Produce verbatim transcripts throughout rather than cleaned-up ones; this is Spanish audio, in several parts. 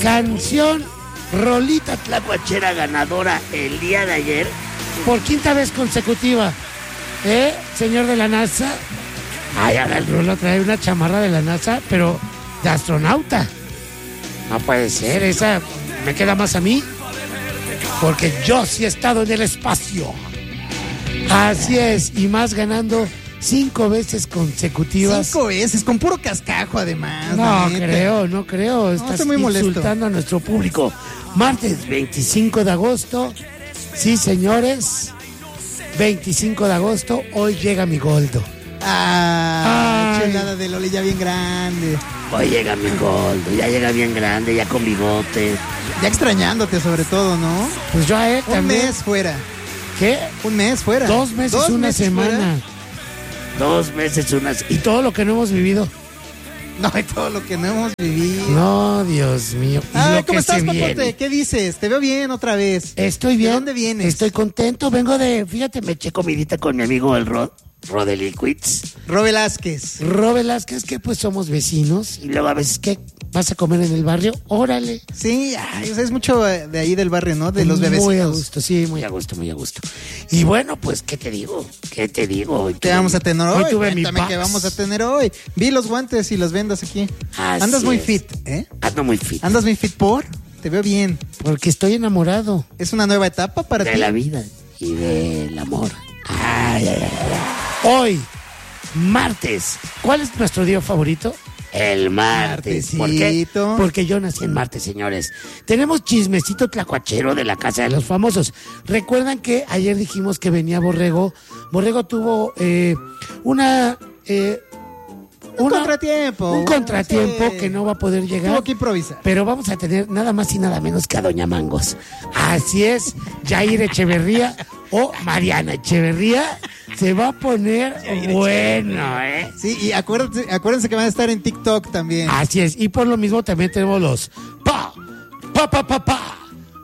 Canción, rolita tlacuachera ganadora el día de ayer por quinta vez consecutiva. ¿Eh, señor de la NASA? Ay, ahora el Rolo trae una chamarra de la NASA, pero de astronauta. No puede ser, esa me queda más a mí, porque yo sí he estado en el espacio. Así es, y más ganando cinco veces consecutivas. Cinco veces, con puro cascajo además. No creo, no creo. Estás no, muy insultando molesto. a nuestro público. Martes veinticinco de agosto. Sí, señores. veinticinco de agosto. Hoy llega mi Goldo. Ah, Ay. chulada de Loli ya bien grande. Hoy llega mi Goldo. Ya llega bien grande, ya con bigote. Ya extrañándote sobre todo, ¿no? Pues yo a él Un también. mes fuera. ¿Qué? Un mes fuera. Dos meses, Dos una meses semana. fuera. Dos meses, unas. Y todo lo que no hemos vivido. No, y todo lo que no hemos vivido. No, Dios mío. Y Ay, lo ¿cómo que estás, se papote? viene. ¿Qué dices? Te veo bien otra vez. Estoy bien. ¿De dónde vienes? Estoy contento. Vengo de. Fíjate, me eché comidita con mi amigo el Rod. Rod de Liquids. Ro Velázquez. Ro Velázquez, que pues somos vecinos. Y luego a veces, ¿qué? ¿Vas a comer en el barrio? Órale. Sí, ay, o sea, es mucho eh, de ahí del barrio, ¿no? De los bebés. Muy a gusto, sí, muy a gusto, muy a gusto. Y bueno, pues, ¿qué te digo? ¿Qué te digo? Hoy ¿Qué tuve- vamos a tener hoy? Hoy tuve mi Cuéntame qué box. vamos a tener hoy. Vi los guantes y las vendas aquí. Así Andas muy es. fit, ¿eh? Ando muy fit. Andas muy fit por. Te veo bien. Porque estoy enamorado ¿Es una nueva etapa para de ti? la vida y del amor. Ay, ay, ay, ay. Hoy, martes. ¿Cuál es nuestro día favorito? El martes. ¿Por qué? Martesito. Porque yo nací en martes, señores. Tenemos chismecito tlacuachero de la Casa de los Famosos. Recuerdan que ayer dijimos que venía Borrego. Borrego tuvo eh, una... eh, Un una- contratiempo. Un contratiempo Sí. que no va a poder llegar. Tuvo que improvisar. Pero vamos a tener nada más y nada menos que a Doña Mangos. Así es, Jair Echeverría o Mariana Echeverría se va a poner bueno, ¿eh? Sí, y acuérdense, acuérdense que van a estar en TikTok también. Así es, y por lo mismo también tenemos los pa, pa, pa, pa, pa,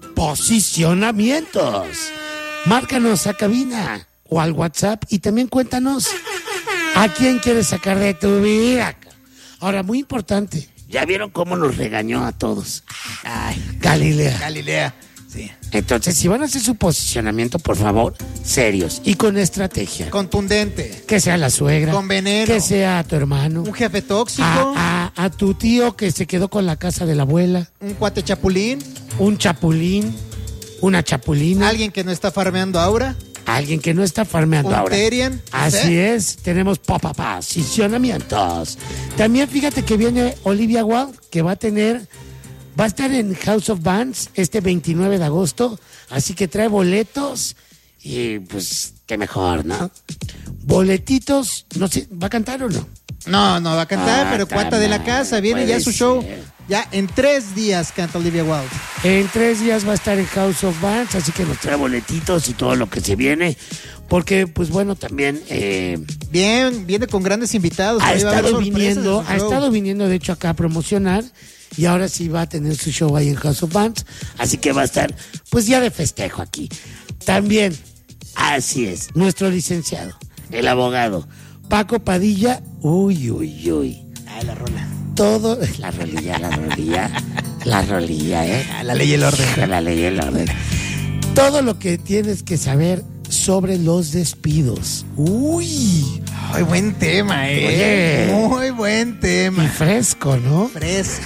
posicionamientos. Márcanos a cabina o al WhatsApp y también cuéntanos a quién quieres sacar de tu vida. Ahora, muy importante, ¿ya vieron cómo nos regañó a todos? Ay, Galilea. Galilea. Sí. Entonces, si van a hacer su posicionamiento, por favor, serios y con estrategia. Contundente. Que sea la suegra. Con veneno. Que sea tu hermano. Un jefe tóxico. A, a- a tu tío que se quedó con la casa de la abuela. Un cuate chapulín. Un chapulín. Una chapulina. Alguien que no está farmeando ahora. Alguien que no está farmeando Un ahora. Terian. Así ¿Sí? es, tenemos pa, pa, pa, posicionamientos. También fíjate que viene Olivia Wilde, que va a tener, va a estar en House of Bands este veintinueve de agosto, así que trae boletos y pues qué mejor, ¿no? Boletitos, no sé, ¿va a cantar o no? No, no va a cantar, Ah, pero cuata de la tama, casa. Viene puede ya su show. ser. Ya en tres días canta Olivia Wilde. En tres días va a estar en House of Bands, así que nos trae boletitos y todo lo que se viene, porque pues bueno, también... Eh, Bien, viene con grandes invitados. ha Ahí va a haber estado sorpresas viniendo, en su ha show. estado viniendo de hecho acá a promocionar y ahora sí va a tener su show ahí en House of Bands, así que va a estar pues ya de festejo aquí. También, así es, nuestro licenciado, el abogado Paco Padilla, uy, uy, uy. Ah, la rola. Todo, la rolilla, la rolilla, la rolilla, ¿eh? Ah, la ley y el orden. La ley y el orden. Todo lo que tienes que saber sobre los despidos. Uy, Ay, buen tema, eh. Oye. Muy buen y tema. fresco, ¿no? Fresco.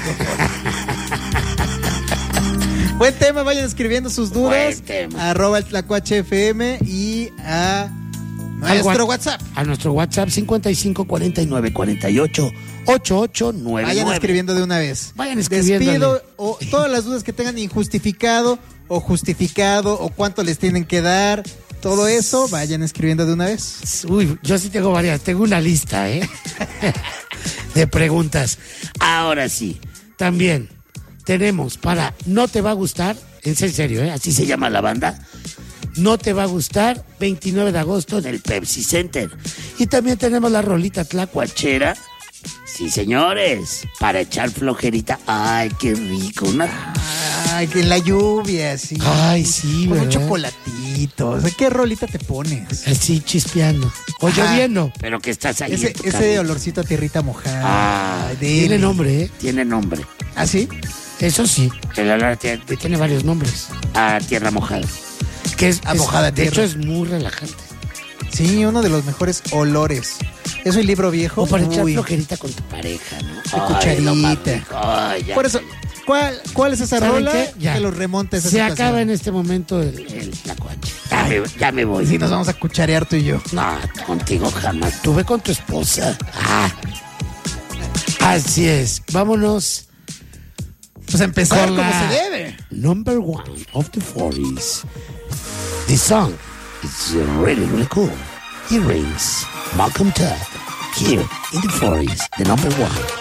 Buen tema, vayan escribiendo sus dudas. Buen tema. Arroba el Tlacuache F M y a Al nuestro wa- WhatsApp. A nuestro WhatsApp cincuenta y cinco cuarenta y nueve cuarenta y ocho ochenta y ocho noventa y nueve. Vayan escribiendo de una vez. Vayan escribiéndole. Despido o todas las dudas que tengan injustificado o justificado o cuánto les tienen que dar. Todo eso, vayan escribiendo de una vez. Uy, yo sí tengo varias, tengo una lista, ¿eh? de preguntas. Ahora sí, también tenemos para No Te Va a Gustar, en serio, ¿eh? Así se llama la banda. No Te Va a Gustar, veintinueve de agosto en el Pepsi Center. Y también tenemos la rolita tlacuachera. Sí, señores, para echar flojerita. Ay, qué rico. Una... Ay, que en la lluvia, sí. Ay, sí, Con un ¿verdad? chocolatito. O sea, ¿qué rolita te pones? Así chispeando. O Ajá. lloviendo. Pero que estás ahí. Ese, en tu ese carro. olorcito a tierrita mojada. Ah, Ay, tiene deli. nombre, ¿eh? Tiene nombre. ¿Ah, sí? Eso sí, el olor a tierra tiene varios nombres. A tierra mojada. Que es, A es- mojada de tierra. hecho, es muy relajante. Sí, uno de los mejores olores. Es un libro viejo. O para echar Uy, flojerita con tu pareja, ¿no? de Ay, cucharita. lo más rico. Ay, ya. Por eso, ¿cuál, cuál es esa ¿Saben rola qué? Ya. que los remonta a esa Se situación? acaba en este momento el, el tlacuache. Ya me, ya me voy. Sí, nos vamos a cucharear tú y yo. No, contigo jamás. Tuve con tu esposa. Ah. Así es. Vámonos. Pues a empezar Con como la- se debe. Number one of the forties. The song is really, really cool. It rings Malcolm Tubb here in the forties, the number one.